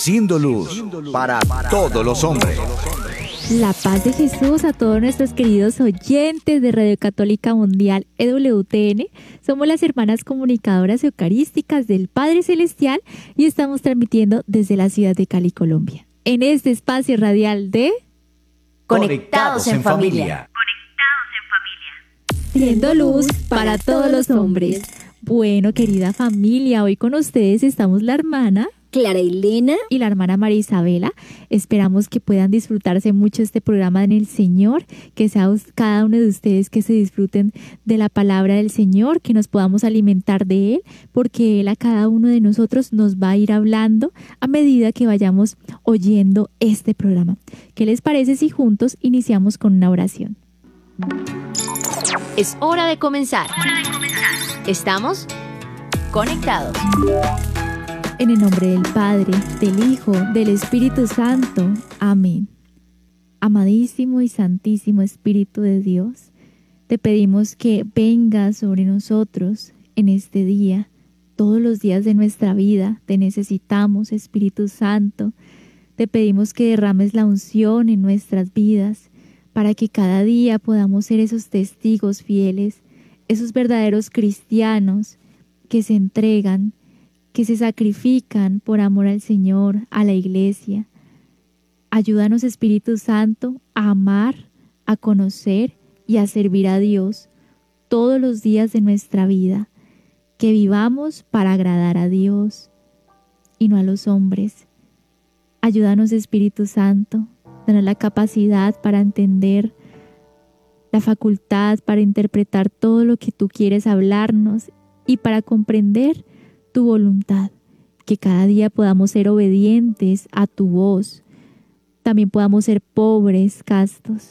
siendo luz para todos los hombres. La paz de Jesús a todos nuestros queridos oyentes de Radio Católica Mundial EWTN. Somos las hermanas comunicadoras eucarísticas del Padre Celestial y estamos transmitiendo desde la ciudad de Cali, Colombia. En este espacio radial de Conectados en Familia. Siendo luz para todos los hombres. Bueno, querida familia, hoy con ustedes estamos la hermana Clara Elena y la hermana María Isabela. Esperamos que puedan disfrutarse mucho este programa en el Señor, que sea cada uno de ustedes que se disfruten de la palabra del Señor, que nos podamos alimentar de Él, porque Él a cada uno de nosotros nos va a ir hablando a medida que vayamos oyendo este programa. ¿Qué les parece si juntos iniciamos con una oración? Es hora de comenzar. Estamos conectados. En el nombre del Padre, del Hijo, del Espíritu Santo. Amén. Amadísimo y santísimo Espíritu de Dios, te pedimos que vengas sobre nosotros en este día. Todos los días de nuestra vida te necesitamos, Espíritu Santo. Te pedimos que derrames la unción en nuestras vidas para que cada día podamos ser esos testigos fieles, esos verdaderos cristianos que se entregan, que se sacrifican por amor al Señor, a la Iglesia. Ayúdanos, Espíritu Santo, a amar, a conocer y a servir a Dios todos los días de nuestra vida, que vivamos para agradar a Dios y no a los hombres. Ayúdanos, Espíritu Santo, danos la capacidad para entender, la facultad para interpretar todo lo que tú quieres hablarnos y para comprender tu voluntad, que cada día podamos ser obedientes a tu voz, también podamos ser pobres, castos.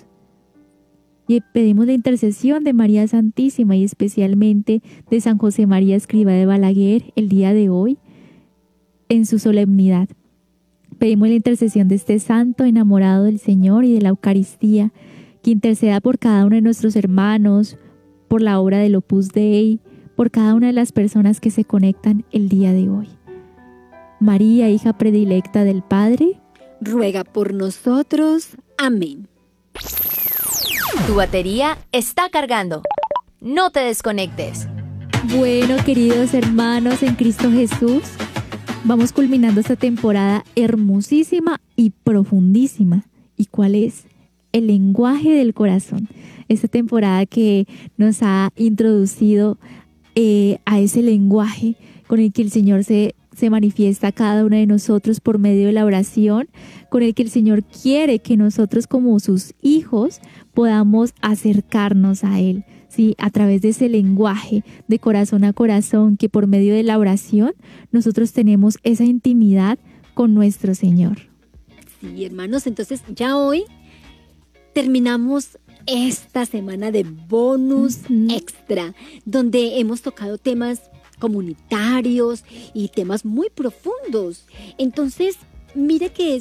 Y pedimos la intercesión de María Santísima y especialmente de San José María Escrivá de Balaguer el día de hoy en su solemnidad. Pedimos la intercesión de este santo enamorado del Señor y de la Eucaristía, que interceda por cada uno de nuestros hermanos, por la obra del Opus Dei, por cada una de las personas que se conectan el día de hoy. María, hija predilecta del Padre, ruega por nosotros. Amén. Tu batería está cargando. No te desconectes. Bueno, queridos hermanos en Cristo Jesús, vamos culminando esta temporada hermosísima y profundísima. ¿Y cuál es? El lenguaje del corazón. Esta temporada que nos ha introducido a ese lenguaje con el que el Señor se manifiesta a cada uno de nosotros por medio de la oración, con el que el Señor quiere que nosotros como sus hijos podamos acercarnos a Él, ¿sí? A través de ese lenguaje de corazón a corazón, que por medio de la oración nosotros tenemos esa intimidad con nuestro Señor. Sí, hermanos, entonces ya hoy terminamos esta semana de bonus extra, donde hemos tocado temas comunitarios y temas muy profundos. Entonces, mire que